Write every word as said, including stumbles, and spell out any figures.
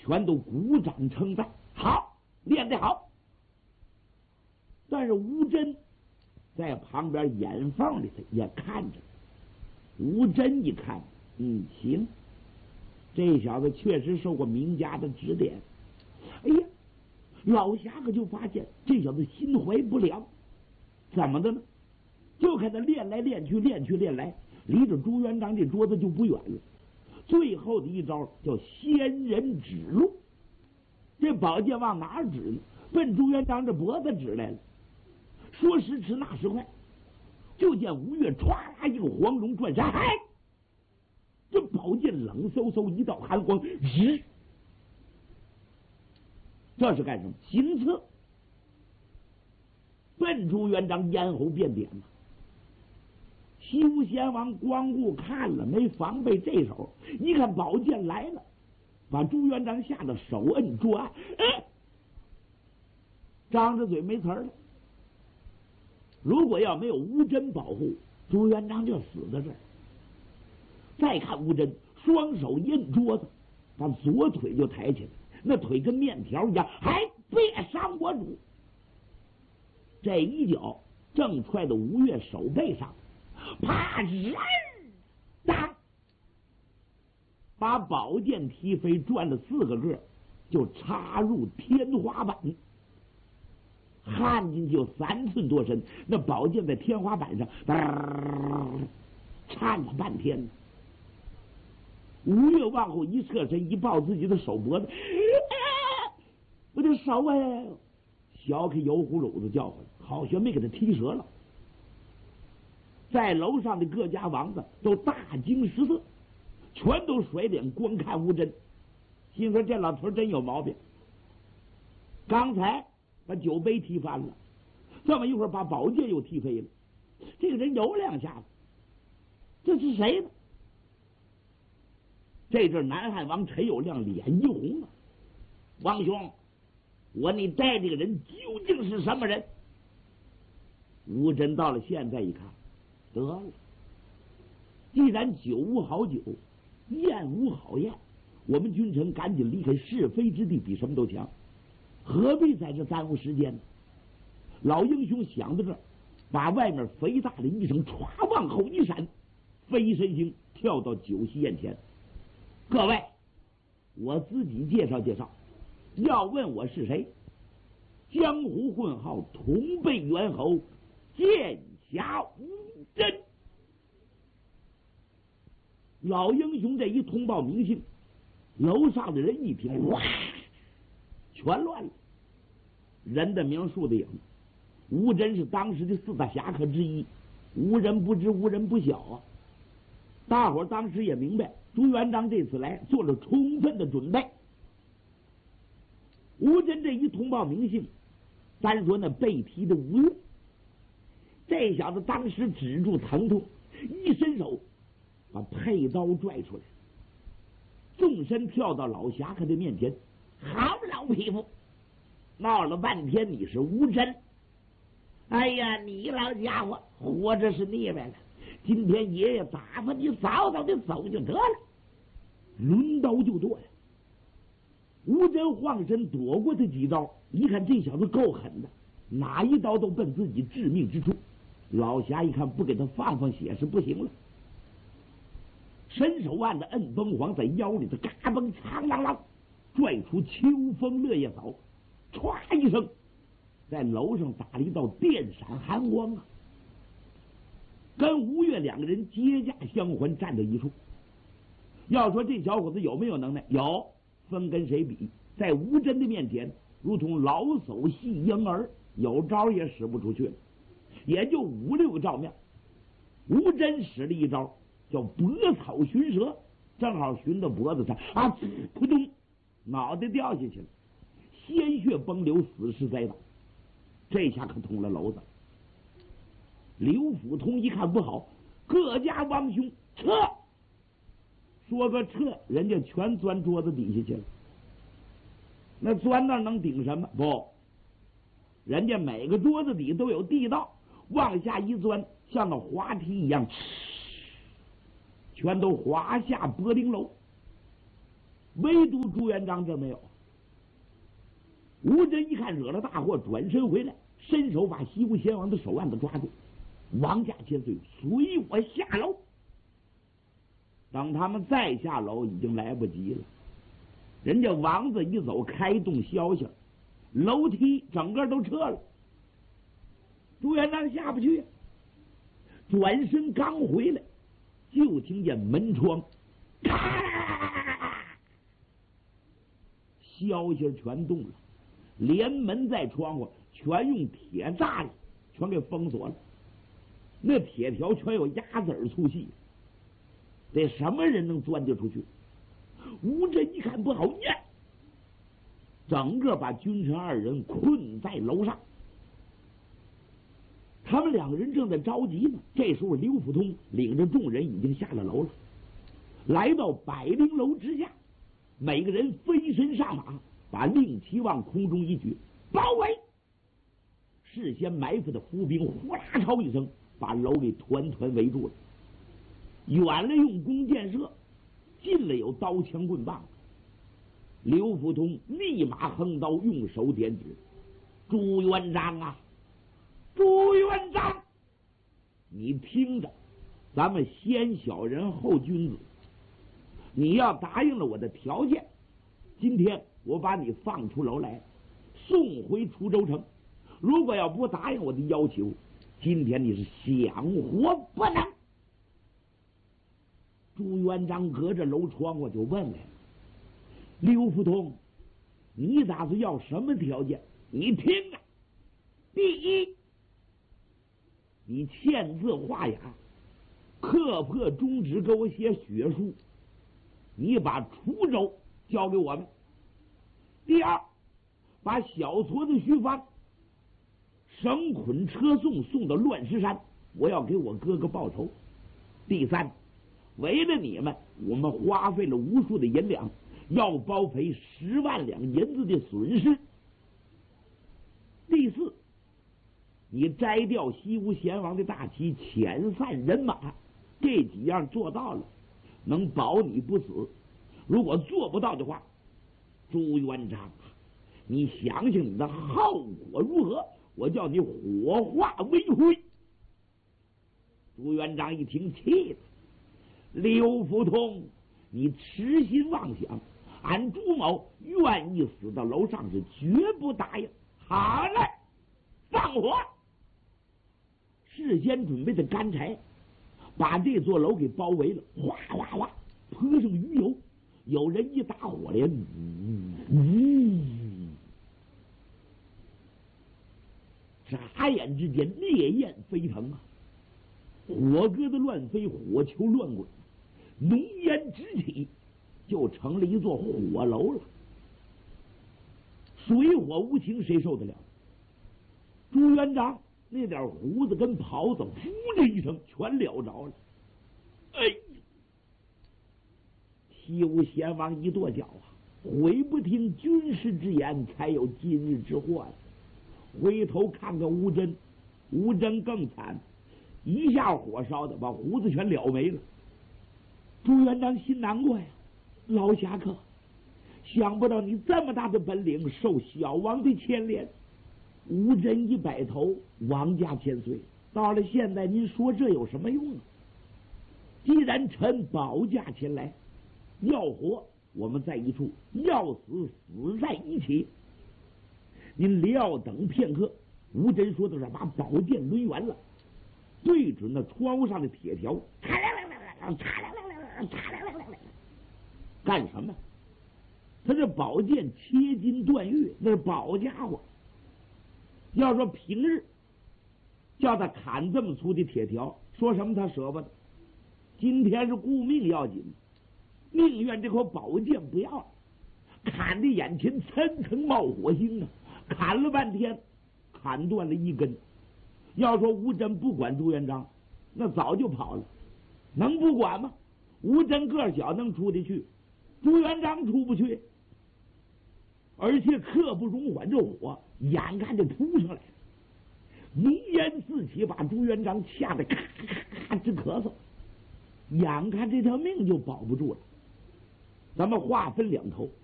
全都鼓掌称赞，好，练得好。但是吴真在旁边眼缝里头也看着。吴真一看，嗯，行，这小子确实受过名家的指点。哎呀，老侠可就发现这小子心怀不良，怎么的呢？就看他练来练去，练去练来，离着朱元璋这桌子就不远了。最后的一招叫仙人指路，这宝剑往哪儿指呢？奔朱元璋这脖子指来了。说时迟，那时快，就见吴越歘啦一个黄龙转身，嗨，这宝剑冷飕飕一道寒光，日，这是干什么？行刺，奔朱元璋咽喉便点嘛。修仙王光顾看了，没防备这手，一看宝剑来了，把朱元璋吓得手摁桌案，哎，张着嘴没词儿了。如果要没有吴真保护，朱元璋就死在这儿。再看吴真，双手一摁桌子，把左腿就抬起来，那腿跟面条一样，还别伤我主。这一脚正踹到吴越手背上，啪！人当，把宝剑踢飞，转了四个个，就插入天花板。焊进去有三寸多深，那宝剑在天花板上颤了半天呢。吴越往后一侧身，一抱自己的手脖子，啊、我的手哎！小开油葫芦子叫唤，好像没给他踢折了。在楼上的各家王子都大惊失色，全都甩脸观看吴真，心说这老头真有毛病。刚才把酒杯踢翻了，这么一会儿把宝剑又踢飞了，这个人有两下子，这是谁呢？这阵南汉王陈友谅脸一红了，王兄，我你带这个人究竟是什么人？吴真到了现在一看，得了，既然酒无好酒，宴无好宴，我们君臣赶紧离开是非之地，比什么都强。何必在这耽误时间呢？老英雄想到这儿，把外面肥大的衣裳歘往后一闪，飞身行跳到酒席宴前。各位，我自己介绍介绍，要问我是谁，江湖混号同辈猿猴，剑侠吴真。老英雄这一通报名姓，楼上的人一听，哇，全乱了。人的名树的影，吴真是当时的四大侠客之一，无人不知，无人不晓啊。大伙当时也明白，朱元璋这次来做了充分的准备。吴真这一通报名姓，单说那被踢的吴越，这小子当时止住疼痛，一伸手把佩刀拽出来，纵身跳到老侠客的面前。好老匹夫，闹了半天你是吴真，哎呀，你老家伙活着是腻歪了，今天爷爷打发你早早的走就得了。抡刀就剁呀！吴真晃身躲过他几招，一看这小子够狠的，哪一刀都奔自己致命之处。老侠一看不给他放放血是不行了，伸手按着摁崩簧，在腰里头嘎嘣苍啷啷拽出秋风落叶扫，歘一声在楼上打了一道电闪寒光啊！跟吴越两个人接驾相还，站在一处。要说这小伙子有没有能耐？有，分跟谁比？在吴真的面前，如同老叟戏婴儿，有招也使不出去了，也就五六个照面。吴真使了一招叫脖草寻蛇，正好寻到脖子上，啊，扑通，脑袋掉下去了，鲜血崩流，死尸栽倒。这下可捅了娄子。刘辅通一看不好，各家王兄撤。说个撤，人家全钻桌子底下去了。那钻那能顶什么？不，人家每个桌子底都有地道，往下一钻，像个滑梯一样，全都滑下柏林楼。 唯独朱元璋这没有。吴真一看惹了大祸，转身回来，伸手把西吴贤王的手腕子抓住。王家千岁，随我下楼。等他们再下楼，已经来不及了。人家王子一走，开动消息，楼梯整个都撤了。朱元璋下不去，转身刚回来，就听见门窗咔，消息全动了，连门带窗户全用铁栅栏全给封锁了，那铁条全有鸭子儿粗细，得什么人能钻得出去？吴真一看不好，耶！整个把君臣二人困在楼上。他们两个人正在着急呢，这时候刘福通领着众人已经下了楼了，来到百灵楼之下，每个人飞身上马，把令旗往空中一举，包围。事先埋伏的伏兵呼啦超一声，把楼给团团围住了。远了用弓箭射，近了有刀枪棍棒。刘福通立马横刀，用手点指：“朱元璋啊，朱元璋，你听着，咱们先小人后君子，你要答应了我的条件，今天我把你放出楼来，送回滁州城。如果要不答应我的要求，今天你是想活不能。”朱元璋隔着楼窗户就问来了：“刘福通，你打算要什么条件？你听啊！第一，你签字画押，刻破中指，给我写血书，你把滁州交给我们。第二，把小矬子徐芳绳捆车送送到乱石山，我要给我哥哥报仇。第三，为了你们，我们花费了无数的银两，要包赔十万两银子的损失。第四，你摘掉西吴贤王的大旗，遣散人马，这几样做到了，能保你不死。如果做不到的话，朱元璋，你想想你的后果如何？我叫你火化为灰。朱元璋一听，气了。刘福通，你痴心妄想，俺朱某愿意死到楼上，是绝不答应。好嘞，放火！事先准备的干柴把这座楼给包围了，哗哗哗泼上鱼油，有人一打火连，嗯嗯，眨眼之间烈焰飞腾啊，火疙瘩乱飞，火球乱滚，浓烟直起，就成了一座火楼了。水火无情，谁受得了？朱元璋那点胡子跟袍子，呼的一声全燎着了。哎呀！西吴贤王一跺脚啊，悔不听军师之言，才有今日之祸呀！回头看看吴真，吴真更惨，一下火烧的把胡子全燎没了。朱元璋心难过呀，老侠客，想不到你这么大的本领，受小王的牵连。吴真一摆头：“王家千岁，到了现在，您说这有什么用啊？既然臣保驾前来，要活我们在一处，要死死在一起。您料等片刻。”吴真说的是把宝剑抡圆了，对准那窗户上的铁条，干什么？他这宝剑切金断玉，那是宝家伙。要说平日叫他砍这么粗的铁条，说什么他舍不得。今天是顾命要紧，宁愿这口宝剑不要了。砍的眼前层层冒火星啊！砍了半天，砍断了一根。要说吴真不管朱元璋，那早就跑了，能不管吗？吴真个小，能出得去，朱元璋出不去。而且刻不容缓，这火眼看就扑上来了，浓烟四起，把朱元璋吓得咔咔咔直咳嗽，眼看这条命就保不住了。 咱们划分两头，